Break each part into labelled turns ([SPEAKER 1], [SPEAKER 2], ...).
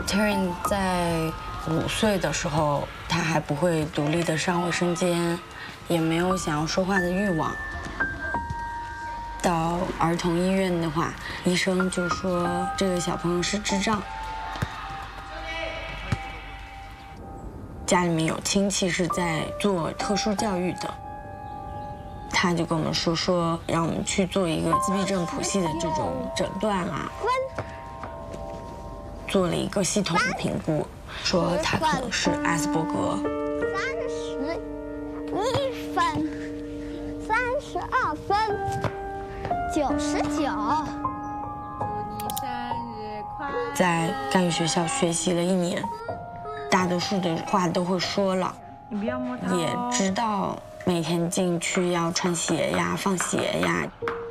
[SPEAKER 1] Taryn 在5岁的时候，他还不会独立的上卫生间，也没有想要说话的欲望。到儿童医院的话，医生就说这个小朋友是智障。家里面有亲戚是在做特殊教育的，他就跟我们说让我们去做一个自闭症谱系的这种诊断啊，做了一个系统的评估，说他可能是阿斯伯格。
[SPEAKER 2] 31分，32分，99。
[SPEAKER 1] 在干预学校学习了1年，大多数的话都会说了，也知道每天进去要穿鞋呀、放鞋呀。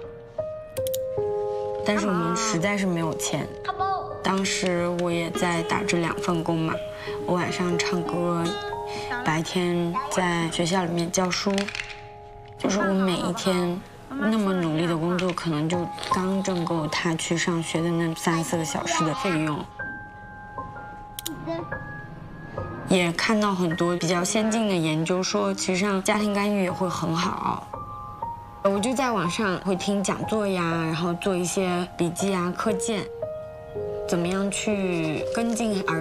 [SPEAKER 1] 但是我们实在是没有钱，当时我也在打这2份工嘛，我晚上唱歌，白天在学校里面教书，就是我每一天那么努力的工作，可能就刚挣够他去上学的那3、4个小时的费用。也看到很多比较先进的研究说，其实上家庭干预也会很好。我就在网上会听讲座呀，然后做一些笔记啊、课件，怎么样去跟进儿